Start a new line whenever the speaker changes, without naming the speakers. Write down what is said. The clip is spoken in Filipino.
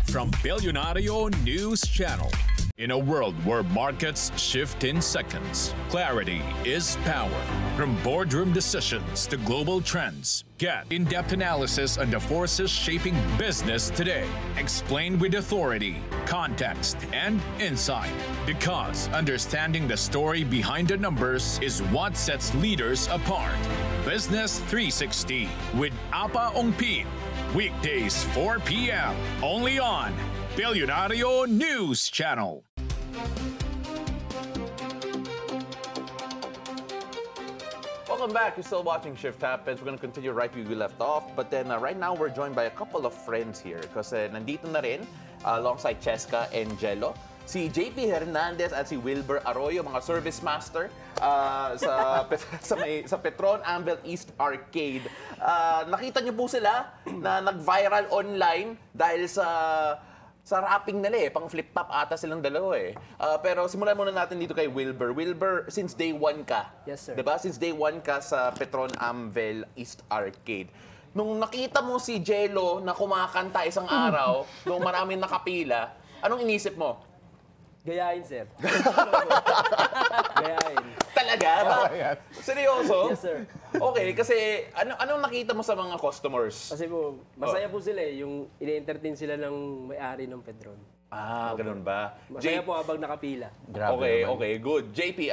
from Billionario News Channel. In a world where markets shift in seconds, clarity is power. From boardroom decisions to global trends, get in-depth analysis on the forces shaping business today. Explained with authority, context, and insight. Because understanding the story behind the numbers is what sets leaders apart. Business 360 with Apa Ongpin. Weekdays 4 p.m. only on Billionario News Channel.
Welcome back. You're still watching Shift Happens. We're going to continue right where we left off. But then right now, we're joined by a couple of friends here. Because nandito na rin, alongside Cheska and Jello, si JP Hernandez at si Wilber Arroyo, mga service master sa Petron Anvil East Arcade. Nakita niyo po sila na nag-viral online dahil sa wrapping nila pang flip top ata silang dalawa Pero simulan muna natin dito kay Wilber. Wilber, since day one ka.
Yes, sir.
Diba? Since day one ka sa Petron Anvil East Arcade. Nung nakita mo si Jello na kumakanta isang araw, nung maraming nakapila, anong inisip mo?
Gayahin, sir. Gayahin.
Talaga? Seryoso?
Yes, sir.
Okay, kasi anong nakita mo sa mga customers?
Kasi po, masaya po sila yung ini-entertain sila ng may-ari ng Petron.
Ganun ba?
Masaya po habang nakapila.
Okay, good. JP,